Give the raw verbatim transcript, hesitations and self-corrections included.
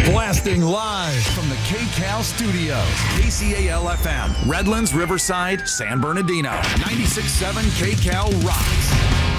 Blasting live from the K C A L studios. K C A L F M, Redlands, Riverside, San Bernardino. ninety-six point seven K C A L rocks.